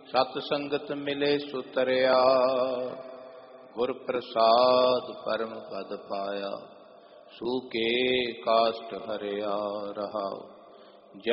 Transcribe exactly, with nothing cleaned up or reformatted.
सत संगत मिले सुतरिया, गुर प्रसाद परम पद पाया, सूके काष्ट हरिया रहाओ।